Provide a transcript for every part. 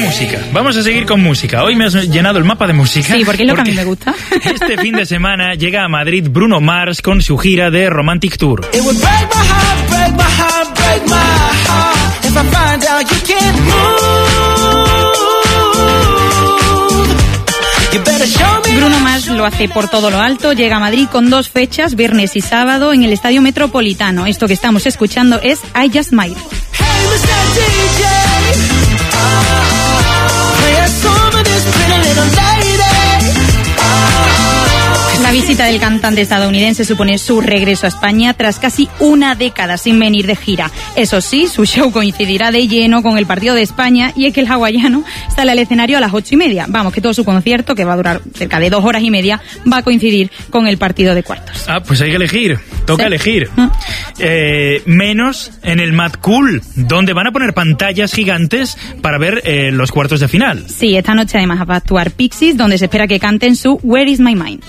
música. Vamos a seguir con música. Hoy me has llenado el mapa de música. Sí, porque es lo que a mí me gusta. Este fin de semana llega a Madrid Bruno Mars con su gira de Romantic Tour. Bruno Mars lo hace por todo lo alto, llega a Madrid con 2 fechas, viernes y sábado, en el Estadio Metropolitano. Esto que estamos escuchando es I Just Might. La visita del cantante estadounidense supone su regreso a España tras casi una década sin venir de gira. Eso sí, su show coincidirá de lleno con el partido de España, y es que el hawaiano sale al escenario a las 8:30. Vamos, que todo su concierto, que va a durar cerca de 2 horas y media, va a coincidir con el partido de cuartos. Ah, pues hay que elegir, toca elegir. Menos en el Mad Cool, donde van a poner pantallas gigantes para ver los cuartos de final. Sí, esta noche además va a actuar Pixies, donde se espera que canten su Where Is My Mind.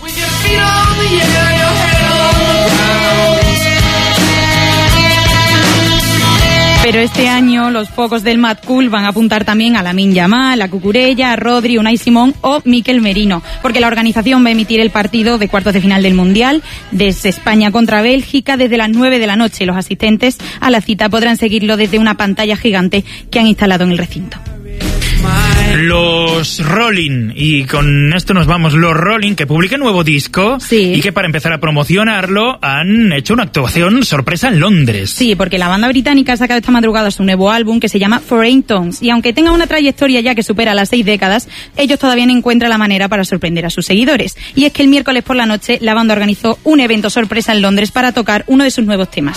Pero este año los focos del Mad Cool van a apuntar también a Lamine Yamal, a Cucurella, a Rodri, Unai Simón o Mikel Merino, porque la organización va a emitir el partido de cuartos de final del Mundial desde España contra Bélgica desde las 9 de la noche. Los asistentes a la cita podrán seguirlo desde una pantalla gigante que han instalado en el recinto. Los Rolling, y con esto nos vamos, los Rolling, que publican nuevo disco, sí, y que para empezar a promocionarlo han hecho una actuación sorpresa en Londres. Sí, porque la banda británica ha sacado esta madrugada su nuevo álbum que se llama Foreign Tongues, y aunque tenga una trayectoria ya que supera las 6 décadas, ellos todavía no encuentran la manera para sorprender a sus seguidores. Y es que el miércoles por la noche la banda organizó un evento sorpresa en Londres para tocar uno de sus nuevos temas.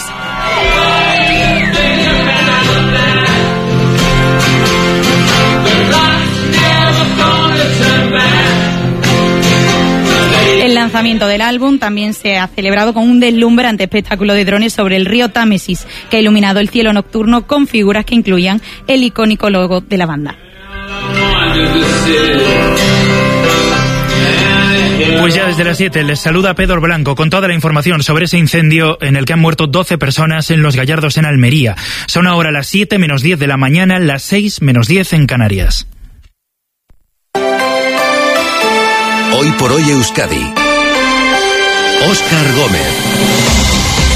El lanzamiento del álbum también se ha celebrado con un deslumbrante espectáculo de drones sobre el río Támesis, que ha iluminado el cielo nocturno con figuras que incluían el icónico logo de la banda. Pues ya desde las 7 les saluda Pedro Blanco con toda la información sobre ese incendio en el que han muerto 12 personas en Los Gallardos, en Almería. Son ahora las 7 menos 10 de la mañana, las 6 menos 10 en Canarias. Hoy por hoy Euskadi. Óscar Gómez.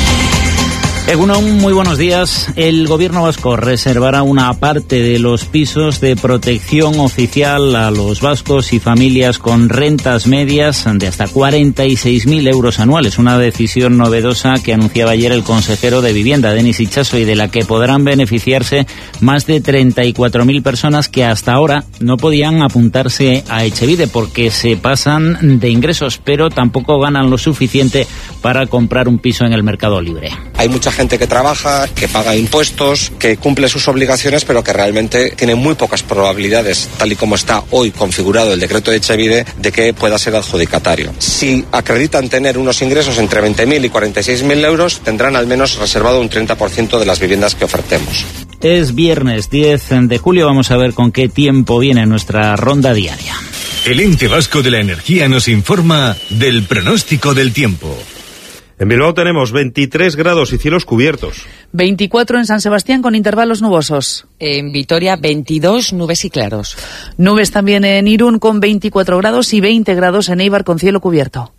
Egunon, muy buenos días. El gobierno vasco reservará una parte de los pisos de protección oficial a los vascos y familias con rentas medias de hasta 46.000 euros anuales. Una decisión novedosa que anunciaba ayer el consejero de Vivienda, Denis Itxaso, y de la que podrán beneficiarse más de 34.000 personas que hasta ahora no podían apuntarse a Etxebide porque se pasan de ingresos, pero tampoco ganan lo suficiente para comprar un piso en el mercado libre. Hay mucha gente que trabaja, que paga impuestos, que cumple sus obligaciones, pero que realmente tiene muy pocas probabilidades, tal y como está hoy configurado el decreto de Etxebide, de que pueda ser adjudicatario. Si acreditan tener unos ingresos entre 20.000 y 46.000 euros, tendrán al menos reservado un 30% de las viviendas que ofertemos. Es viernes 10 de julio, vamos a ver con qué tiempo viene nuestra ronda diaria. El Ente Vasco de la Energía nos informa del pronóstico del tiempo. En Bilbao tenemos 23 grados y cielos cubiertos. 24 en San Sebastián con intervalos nubosos. En Vitoria 22, nubes y claros. Nubes también en Irún con 24 grados y 20 grados en Eibar con cielo cubierto.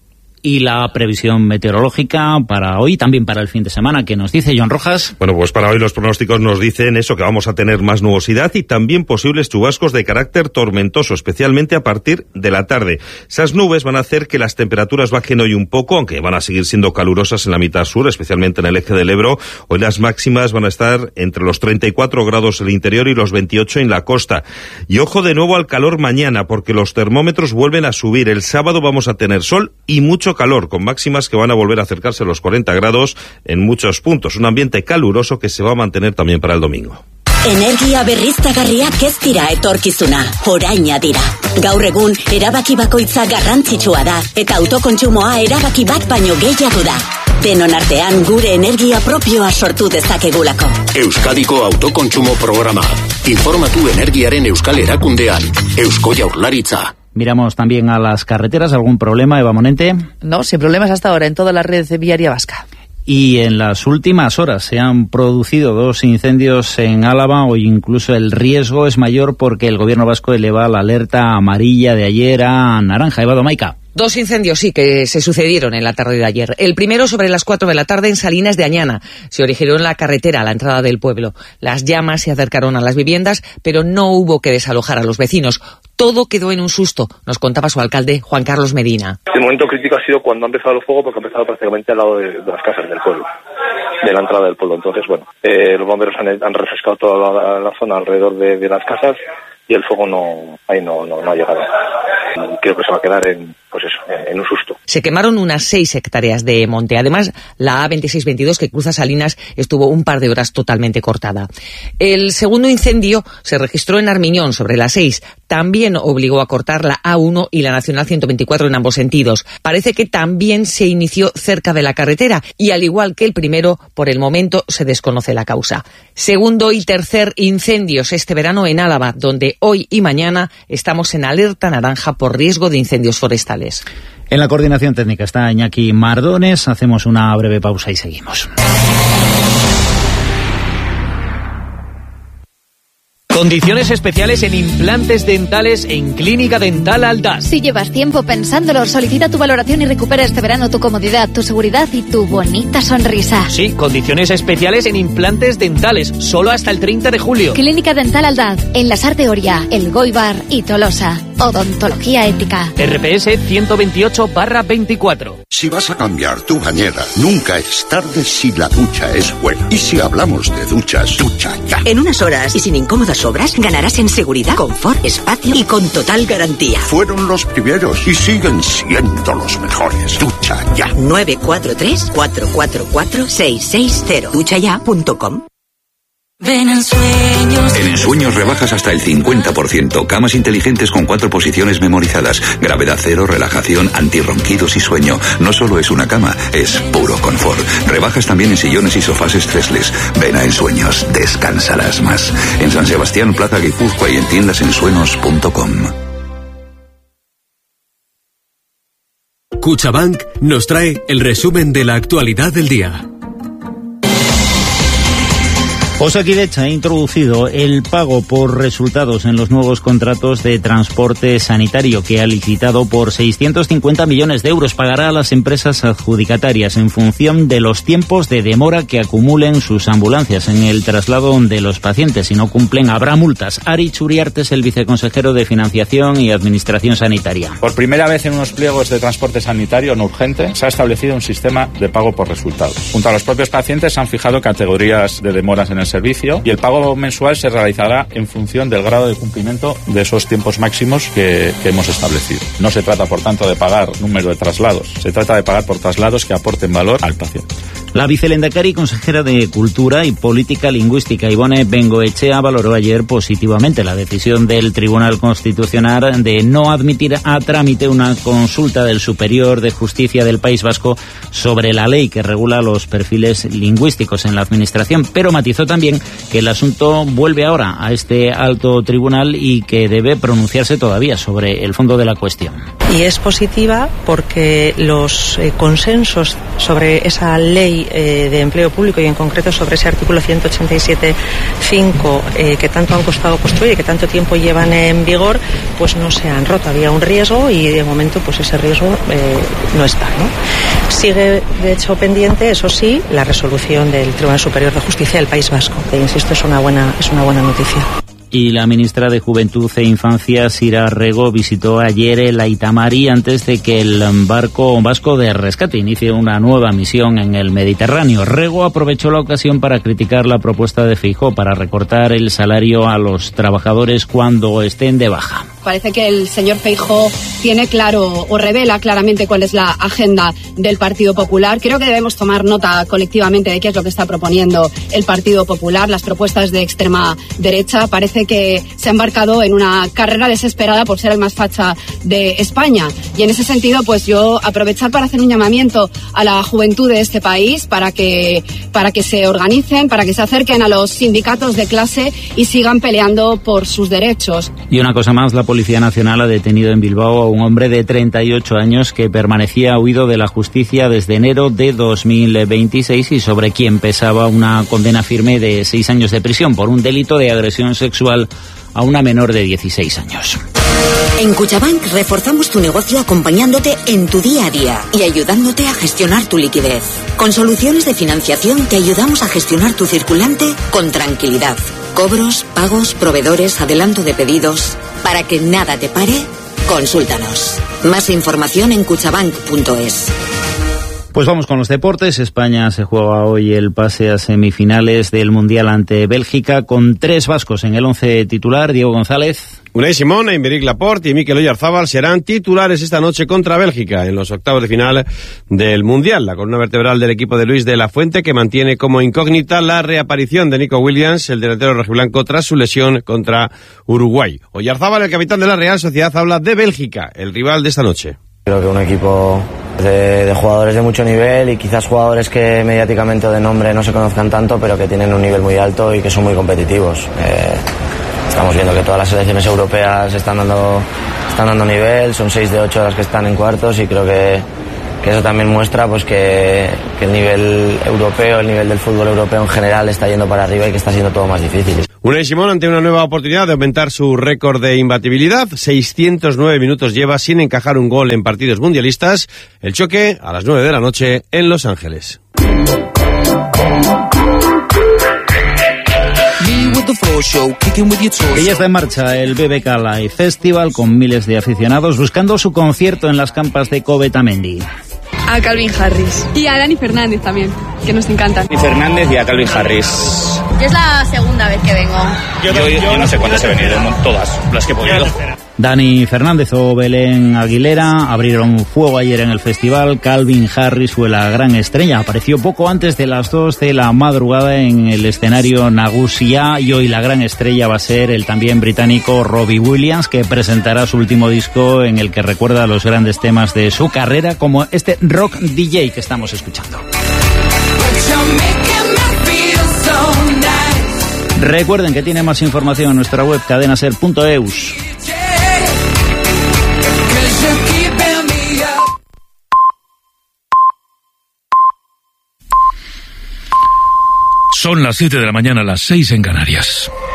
Y la previsión meteorológica para hoy, también para el fin de semana, ¿qué nos dice Joan Rojas? Bueno, pues para hoy los pronósticos nos dicen eso, que vamos a tener más nubosidad y también posibles chubascos de carácter tormentoso, especialmente a partir de la tarde. Esas nubes van a hacer que las temperaturas bajen hoy un poco, aunque van a seguir siendo calurosas en la mitad sur, especialmente en el eje del Ebro. Hoy las máximas van a estar entre los 34 grados en el interior y los 28 en la costa. Y ojo de nuevo al calor mañana, porque los termómetros vuelven a subir. El sábado vamos a tener sol y mucho calor, con máximas que van a volver a acercarse a los 40 grados en muchos puntos. Un ambiente caluroso que se va a mantener también para el domingo. Energia berriztagarriak ez dira etorkizuna, oraina dira. Gaur egun, erabaki bakoitza garrantzitsua da, eta autokontsumoa erabaki bat baino gehiago da. Denon artean gure energia propioa sortu dezakegulako. Euskadiko autokontsumo programa. Informatu energiaren euskal erakundean. Eusko Jaurlaritza. Miramos también a las carreteras. ¿Algún problema, Eva Monente? No, sin problemas hasta ahora en toda la red viaria vasca. Y en las últimas horas se han producido 2 incendios en Álava. Hoy incluso el riesgo es mayor porque el gobierno vasco eleva la alerta amarilla de ayer a naranja. Eva Domaica. 2 incendios, sí, que se sucedieron en la tarde de ayer. El primero sobre las 4 de la tarde en Salinas de Añana. Se originó en la carretera a la entrada del pueblo. Las llamas se acercaron a las viviendas, pero no hubo que desalojar a los vecinos. Todo quedó en un susto, nos contaba su alcalde, Juan Carlos Medina. El momento crítico ha sido cuando ha empezado el fuego, porque ha empezado prácticamente al lado de las casas del pueblo, de la entrada del pueblo. Entonces, bueno, los bomberos han refrescado toda la zona alrededor de las casas y el fuego no ha llegado. Creo que se va a quedar en un susto. Se quemaron unas 6 hectáreas de monte. Además, la A2622 que cruza Salinas estuvo un par de horas totalmente cortada. El segundo incendio se registró en Armiñón, sobre las 6. También obligó a cortar la A1 y la Nacional 124 en ambos sentidos. Parece que también se inició cerca de la carretera y, al igual que el primero, por el momento se desconoce la causa. Segundo y tercer incendios este verano en Álava, donde hoy y mañana estamos en alerta naranja por riesgo de incendios forestales. En la coordinación técnica está Iñaki Mardones. Hacemos una breve pausa y seguimos. Condiciones especiales en implantes dentales en Clínica Dental Aldaz. Si llevas tiempo pensándolo, solicita tu valoración y recupera este verano tu comodidad, tu seguridad y tu bonita sonrisa. Sí, condiciones especiales en implantes dentales, solo hasta el 30 de julio. Clínica Dental Aldaz, en Las Artes de Oria, El Goibar y Tolosa. Odontología ética. RPS 128/24. Si vas a cambiar tu bañera, nunca es tarde si la ducha es buena. Y si hablamos de duchas, ducha ya. En unas horas y sin incómodas obras, ganarás en seguridad, confort, espacio y con total garantía. Fueron los primeros y siguen siendo los mejores. Ducha ya. 943-444-660. duchaya.com. Ven en Sueños. En Ensueños rebajas hasta el 50%. Camas inteligentes con 4 posiciones memorizadas. Gravedad cero, relajación, antirronquidos y sueño. No solo es una cama, es puro confort. Rebajas también en sillones y sofás estresles. Ven a Ensueños, descansarás más. En San Sebastián, Plaza Guipúzcoa y en tiendasensueños.com. Cuchabank nos trae el resumen de la actualidad del día. Osakidetza ha introducido el pago por resultados en los nuevos contratos de transporte sanitario que ha licitado por 650 millones de euros. Pagará a las empresas adjudicatarias en función de los tiempos de demora que acumulen sus ambulancias en el traslado de los pacientes. Si no cumplen, habrá multas. Aritz Uriarte es el viceconsejero de Financiación y Administración Sanitaria. Por primera vez en unos pliegos de transporte sanitario no urgente se ha establecido un sistema de pago por resultados. Junto a los propios pacientes se han fijado categorías de demoras en el servicio y el pago mensual se realizará en función del grado de cumplimiento de esos tiempos máximos que hemos establecido. No se trata, por tanto, de pagar número de traslados, se trata de pagar por traslados que aporten valor al paciente. La vicelehendakari, consejera de Cultura y Política Lingüística, Ivone Bengoechea, valoró ayer positivamente la decisión del Tribunal Constitucional de no admitir a trámite una consulta del Superior de Justicia del País Vasco sobre la ley que regula los perfiles lingüísticos en la Administración, pero matizó también que el asunto vuelve ahora a este alto tribunal y que debe pronunciarse todavía sobre el fondo de la cuestión. Y es positiva porque los consensos sobre esa ley de empleo público y en concreto sobre ese artículo 187.5 que tanto han costado construir y que tanto tiempo llevan en vigor, pues no se han roto. Había un riesgo y de momento pues ese riesgo no está, ¿no? Sigue de hecho pendiente, eso sí, la resolución del Tribunal Superior de Justicia del País Vasco, que insisto es una buena noticia. Y la ministra de Juventud e Infancia, Sira Rego, visitó ayer el Aitamari antes de que el barco vasco de rescate inicie una nueva misión en el Mediterráneo. Rego aprovechó la ocasión para criticar la propuesta de Feijóo para recortar el salario a los trabajadores cuando estén de baja. Parece que el señor Feijóo tiene claro o revela claramente cuál es la agenda del Partido Popular. Creo que debemos tomar nota colectivamente de qué es lo que está proponiendo el Partido Popular. Las propuestas de extrema derecha parece parece que se ha embarcado en una carrera desesperada por ser el más facha de España. Y en ese sentido, pues yo aprovechar para hacer un llamamiento a la juventud de este país para que se organicen, para que se acerquen a los sindicatos de clase y sigan peleando por sus derechos. Y una cosa más, la Policía Nacional ha detenido en Bilbao a un hombre de 38 años que permanecía huido de la justicia desde enero de 2026 y sobre quien pesaba una condena firme de 6 años de prisión por un delito de agresión sexual a una menor de 16 años. En Cuchabank reforzamos tu negocio acompañándote en tu día a día y ayudándote a gestionar tu liquidez. Con soluciones de financiación te ayudamos a gestionar tu circulante con tranquilidad. Cobros, pagos, proveedores, adelanto de pedidos. Para que nada te pare, consúltanos. Más información en cuchabank.es. Pues vamos con los deportes. España se juega hoy el pase a semifinales del Mundial ante Bélgica con 3 vascos en el 11 titular. Diego González. Unai Simón, Aymeric Laporte y Mikel Oyarzabal serán titulares esta noche contra Bélgica en los octavos de final del Mundial. La columna vertebral del equipo de Luis de la Fuente, que mantiene como incógnita la reaparición de Nico Williams, el delantero rojiblanco, tras su lesión contra Uruguay. Oyarzabal, el capitán de la Real Sociedad, habla de Bélgica, el rival de esta noche. Creo que un equipo de jugadores de mucho nivel y quizás jugadores que mediáticamente o de nombre no se conozcan tanto, pero que tienen un nivel muy alto y que son muy competitivos. Estamos viendo que todas las selecciones europeas están dando nivel, son 6 de 8 las que están en cuartos, y creo que eso también muestra pues que el nivel europeo, el nivel del fútbol europeo en general está yendo para arriba y que está siendo todo más difícil. Unai Simón ante una nueva oportunidad de aumentar su récord de imbatibilidad. 609 minutos lleva sin encajar un gol en partidos mundialistas. El choque a las 9 de la noche en Los Ángeles. Y ya está en marcha el BBK Live Festival con miles de aficionados buscando su concierto en las campas de Covetamendi. A Calvin Harris. Y a Dani Fernández también, que nos encantan. Dani Fernández y a Calvin Harris. Yo es la segunda vez que vengo. Yo no sé cuántas he venido, todas las que he podido. Dani Fernández o Belén Aguilera abrieron fuego ayer en el festival. Calvin Harris fue la gran estrella. Apareció poco antes de las 2 de la madrugada en el escenario Nagusia, y hoy la gran estrella va a ser el también británico Robbie Williams, que presentará su último disco en el que recuerda los grandes temas de su carrera, como este Rock DJ que estamos escuchando. Recuerden que tiene más información en nuestra web cadenaser.eus. Son las 7 de la mañana, las 6 en Canarias.